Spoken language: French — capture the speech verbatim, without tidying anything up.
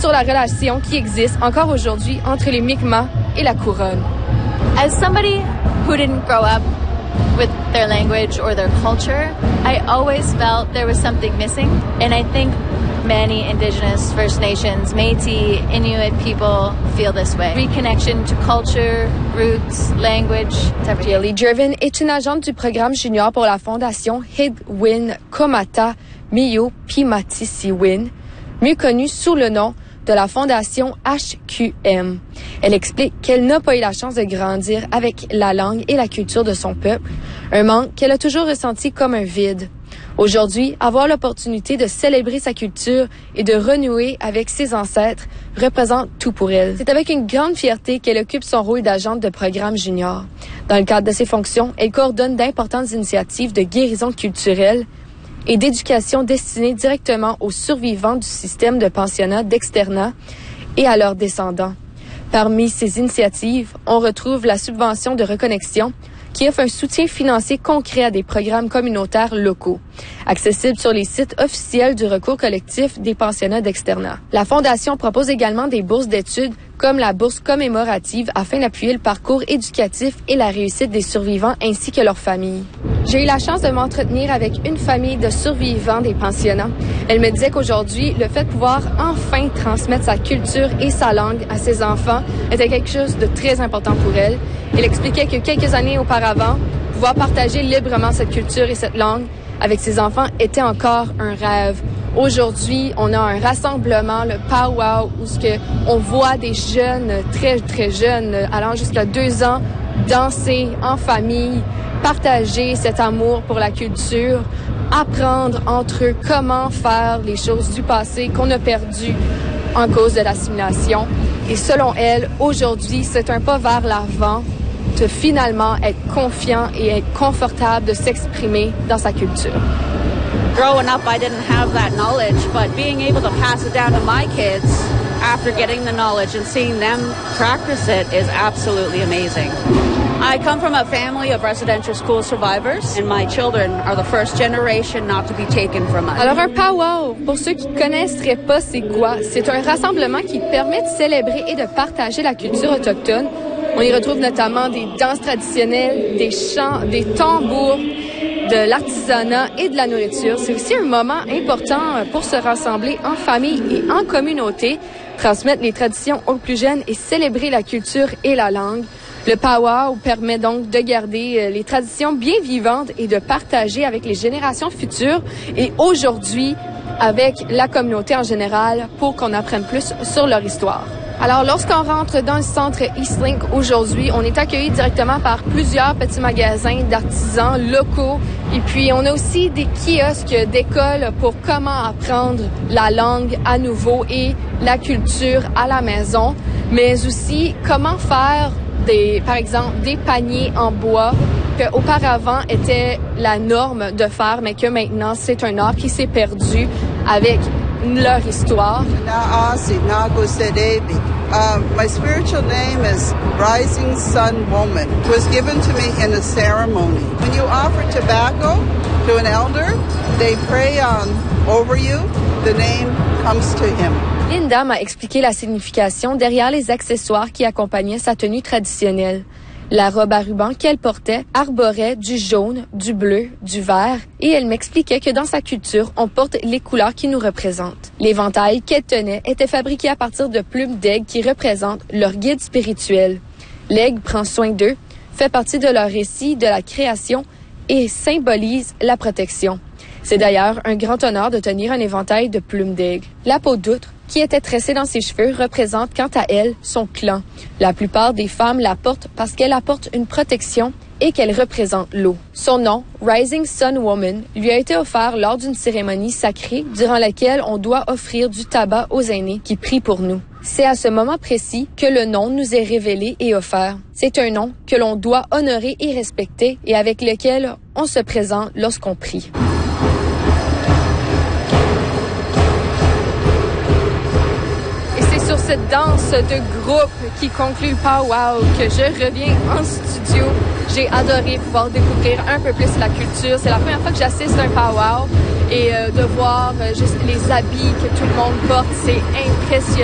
sur la relation qui existe encore aujourd'hui entre les Mi'kmaq et la couronne. As somebody who didn't grow up with their language or their culture, I always felt there was something missing, and I think many Indigenous, First Nations, Métis, Inuit people feel this way. Reconnection to culture, roots, language, everything. Jilly Jervin est une agente du programme junior pour la fondation Hidwin Komata Miyo Pimatisiwin, mieux connue sous le nom de la fondation H Q M. Elle explique qu'elle n'a pas eu la chance de grandir avec la langue et la culture de son peuple, un manque qu'elle a toujours ressenti comme un vide. Aujourd'hui, avoir l'opportunité de célébrer sa culture et de renouer avec ses ancêtres représente tout pour elle. C'est avec une grande fierté qu'elle occupe son rôle d'agente de programme junior. Dans le cadre de ses fonctions, elle coordonne d'importantes initiatives de guérison culturelle et d'éducation destinées directement aux survivants du système de pensionnat d'externat et à leurs descendants. Parmi ces initiatives, on retrouve la subvention de reconnexion qui offre un soutien financier concret à des programmes communautaires locaux, accessibles sur les sites officiels du recours collectif des pensionnats d'externat. La Fondation propose également des bourses d'études comme la bourse commémorative afin d'appuyer le parcours éducatif et la réussite des survivants ainsi que leurs familles. J'ai eu la chance de m'entretenir avec une famille de survivants des pensionnats. Elle me disait qu'aujourd'hui, le fait de pouvoir enfin transmettre sa culture et sa langue à ses enfants était quelque chose de très important pour elle. Elle expliquait que quelques années auparavant, pouvoir partager librement cette culture et cette langue avec ses enfants était encore un rêve. Aujourd'hui, on a un rassemblement, le Powwow, où ce que on voit des jeunes, très très jeunes, allant jusqu'à deux ans, danser en famille, partager cet amour pour la culture, apprendre entre eux comment faire les choses du passé qu'on a perdues en cause de l'assimilation. Et selon elle, aujourd'hui, c'est un pas vers l'avant de finalement être confiant et être confortable de s'exprimer dans sa culture. Growing up, I didn't have that knowledge, but being able to pass it down to my kids after getting the knowledge and seeing them practice it is absolutely amazing. I come from a family of residential school survivors, and my children are the first generation not to be taken from us. Alors un powwow, pour ceux qui ne connaisseraient pas c'est quoi, c'est un rassemblement qui permet de célébrer et de partager la culture autochtone. On y retrouve notamment des danses traditionnelles, des chants, des tambours, de l'artisanat et de la nourriture. C'est aussi un moment important pour se rassembler en famille et en communauté, transmettre les traditions aux plus jeunes et célébrer la culture et la langue. Le powwow permet donc de garder les traditions bien vivantes et de partager avec les générations futures et aujourd'hui avec la communauté en général pour qu'on apprenne plus sur leur histoire. Alors, lorsqu'on rentre dans le centre Eastlink aujourd'hui, on est accueilli directement par plusieurs petits magasins d'artisans locaux. Et puis, on a aussi des kiosques d'école pour comment apprendre la langue à nouveau et la culture à la maison, mais aussi comment faire des, par exemple, des paniers en bois que auparavant était la norme de faire, mais que maintenant, c'est un art qui s'est perdu avec leur histoire. Uh, my spiritual name is Rising Sun Woman. It was given to me in a ceremony. When you offer tobacco to an elder, they pray on over you. The name comes to him. Linda m'a expliqué la signification derrière les accessoires qui accompagnaient sa tenue traditionnelle. La robe à ruban qu'elle portait arborait du jaune, du bleu, du vert et elle m'expliquait que dans sa culture, on porte les couleurs qui nous représentent. L'éventail qu'elle tenait était fabriqué à partir de plumes d'aigle qui représentent leur guide spirituel. L'aigle prend soin d'eux, fait partie de leur récit de la création et symbolise la protection. C'est d'ailleurs un grand honneur de tenir un éventail de plumes d'aigle. La peau d'outre, qui était tressée dans ses cheveux, représente quant à elle son clan. La plupart des femmes la portent parce qu'elle apporte une protection et qu'elle représente l'eau. Son nom, Rising Sun Woman, lui a été offert lors d'une cérémonie sacrée durant laquelle on doit offrir du tabac aux aînés qui prient pour nous. C'est à ce moment précis que le nom nous est révélé et offert. C'est un nom que l'on doit honorer et respecter et avec lequel on se présente lorsqu'on prie. Sur cette danse de groupe qui conclut le powwow que je reviens en studio. J'ai adoré pouvoir découvrir un peu plus la culture. C'est la première fois que j'assiste à un powwow et euh, de voir euh, juste les habits que tout le monde porte, c'est impressionnant.